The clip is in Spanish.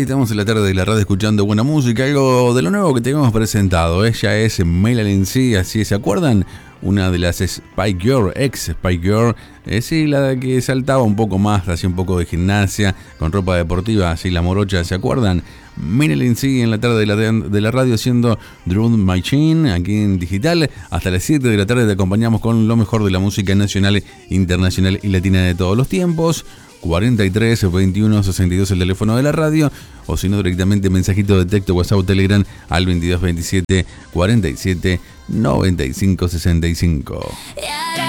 estamos en la tarde de la radio escuchando buena música, algo de lo nuevo que te hemos presentado. Ella es Melanie C, así se acuerdan, una de las Spice Girl, ex Spice Girl, sí, la que saltaba un poco más, hacía un poco de gimnasia, con ropa deportiva, así la morocha, ¿se acuerdan? Melanie C en la tarde de la radio haciendo Drum Machine, aquí en digital. Hasta las 7 de la tarde te acompañamos con lo mejor de la música nacional, internacional y latina de todos los tiempos. 43 21 62 el teléfono de la radio, o si no directamente mensajito de texto, WhatsApp o Telegram al 22 27 47 95 65.